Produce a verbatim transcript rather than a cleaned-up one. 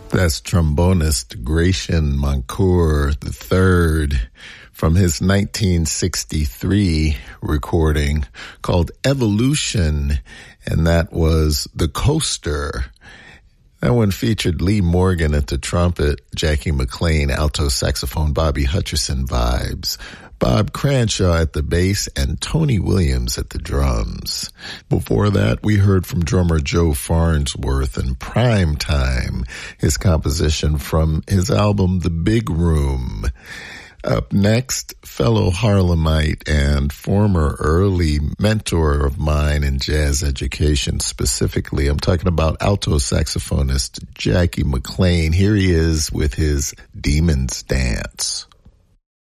That's trombonist Gratian Moncur the third from his nineteen sixty-three recording called Evolution, and that was The Coaster. That one featured Lee Morgan at the trumpet, Jackie McLean, alto saxophone, Bobby Hutcherson vibes, Bob Cranshaw at the bass, and Tony Williams at the drums. Before that, we heard from drummer Joe Farnsworth in Prime Time, his composition from his album The Big Room. Up next, fellow Harlemite and former early mentor of mine in jazz education specifically. I'm talking about alto saxophonist Jackie McLean. Here he is with his Demon's Dance.